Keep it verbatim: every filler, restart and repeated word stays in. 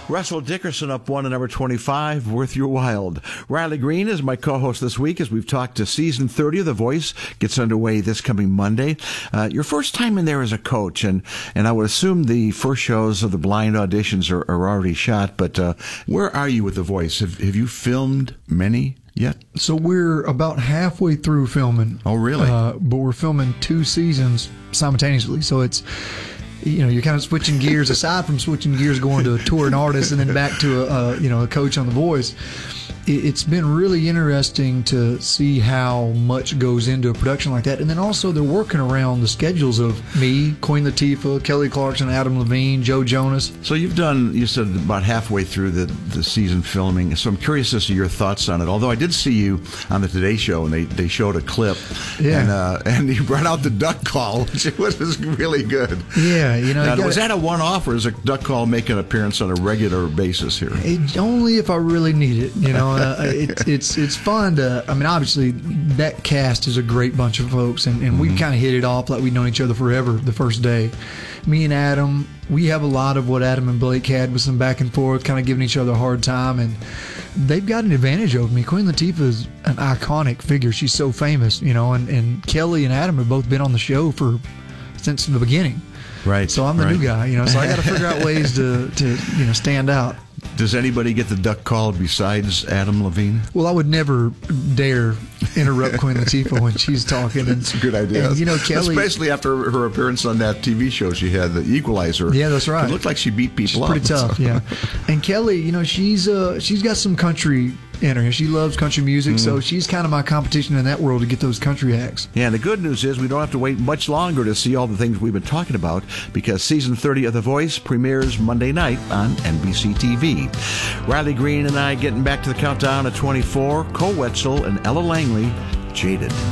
Russell Dickerson up one at number twenty-five, Worth Your While. Riley Green is my co-host this week as we've talked to season thirty of The Voice. Gets underway this coming Monday. Uh, your first time in there as a coach, and, and I would assume the first shows of the blind auditions are, are already shot, but uh, where are you with The Voice? Have, have you filmed many yet? So we're about halfway through filming. Oh, really? Uh, but we're filming two seasons simultaneously, so it's... You know, you're kind of switching gears. Aside from switching gears, going to a touring artist and then back to a, a you know a coach on The Voice, it, it's been really interesting to see how much goes into a production like that. And then also they're working around the schedules of me, Queen Latifah, Kelly Clarkson, Adam Levine, Joe Jonas. So you've done, you said about halfway through the, the season filming. So I'm curious as to your thoughts on it. Although I did see you on the Today Show and they, they showed a clip, yeah. and uh, and you brought out the duck call, which was really good. Yeah. You know, now, you gotta, was that a one-off, or is a duck call make an appearance on a regular basis here? It, only if I really need it. You know, uh, it, it's it's fun to. I mean, obviously that cast is a great bunch of folks, and, and mm-hmm. we kind of hit it off like we'd known each other forever the first day. Me and Adam, we have a lot of what Adam and Blake had with some back and forth, kind of giving each other a hard time, and they've got an advantage over me. Queen Latifah is an iconic figure; she's so famous, you know, and, and Kelly and Adam have both been on the show for since the beginning. Right. So I'm the right. new guy, you know, so I got to figure out ways to, to, you know, stand out. Does anybody get the duck call besides Adam Levine? Well, I would never dare interrupt Queen Latifah when she's talking. And, That's a good idea. And, you know, Kelly, especially after her appearance on that T V show she had, The Equalizer. Yeah, that's right. It looked like she beat people she's up. Pretty tough, so. yeah. And Kelly, you know, she's uh, she's got some country in her. She loves country music, mm. so she's kind of my competition in that world to get those country acts. Yeah, and the good news is we don't have to wait much longer to see all the things we've been talking about, because season thirty of The Voice premieres Monday night on N B C T V. Riley Green and I getting back to the countdown at twenty-four. Cole Wetzel and Ella Langley, Jaded.